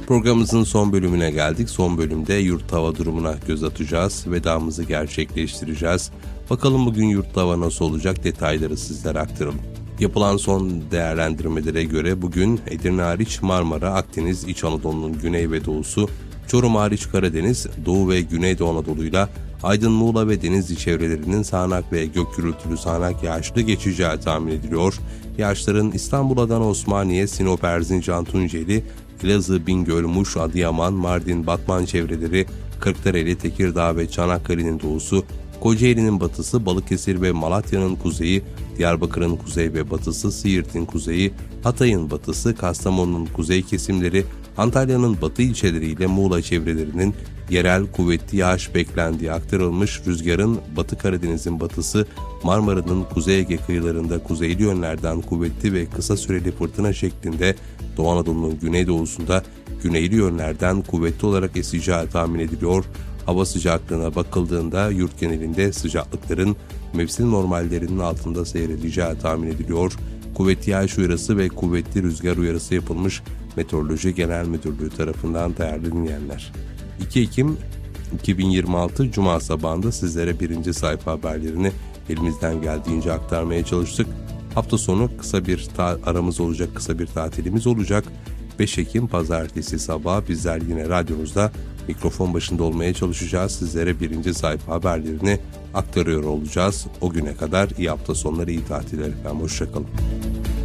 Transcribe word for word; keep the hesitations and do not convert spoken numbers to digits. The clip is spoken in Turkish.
Programımızın son bölümüne geldik. Son bölümde yurt hava durumuna göz atacağız. Vedamızı gerçekleştireceğiz. Bakalım bugün yurt hava nasıl olacak, detayları sizlere aktaralım. Yapılan son değerlendirmelere göre bugün Edirne hariç Marmara, Akdeniz, İç Anadolu'nun güney ve doğusu, Çorum hariç Karadeniz, Doğu ve Güneydoğu Anadolu'yla Aydın, Muğla ve Denizli çevrelerinin sağanak ve gök gürültülü sağanak yağışlı geçeceği tahmin ediliyor. Yağışların İstanbul, Adana, Osmaniye, Sinop, Erzincan, Tunceli, Elazığ, Bingöl, Muş, Adıyaman, Mardin, Batman çevreleri, Kırklareli, Tekirdağ ve Çanakkale'nin doğusu, Kocaeli'nin batısı, Balıkesir ve Malatya'nın kuzeyi, Diyarbakır'ın kuzey ve batısı, Siirt'in kuzeyi, Hatay'ın batısı, Kastamonu'nun kuzey kesimleri, Antalya'nın batı ilçeleriyle Muğla çevrelerinin yerel kuvvetli yağış beklendiği aktarılmış. Rüzgarın Batı Karadeniz'in batısı, Marmara'nın Kuzey Ege kıyılarında kuzeyli yönlerden kuvvetli ve kısa süreli fırtına şeklinde, Doğu Anadolu'nun güneydoğusunda güneyli yönlerden kuvvetli olarak eseceği tahmin ediliyor. Hava sıcaklığına bakıldığında yurt genelinde sıcaklıkların mevsim normallerinin altında seyredeceği tahmin ediliyor. Kuvvetli yağış uyarısı ve kuvvetli rüzgar uyarısı yapılmış Meteoroloji Genel Müdürlüğü tarafından değerli dinleyenler. iki Ekim iki bin yirmi altı Cuma sabahında sizlere birinci sayfa haberlerini elimizden geldiğince aktarmaya çalıştık. Hafta sonu kısa bir ta- aramız olacak, kısa bir tatilimiz olacak. beş Ekim Pazartesi sabahı bizler yine radyomuzda mikrofon başında olmaya çalışacağız. Sizlere birinci sayfa haberlerini aktarıyor olacağız. O güne kadar iyi hafta sonları, iyi tatiller efendim. Hoşçakalın.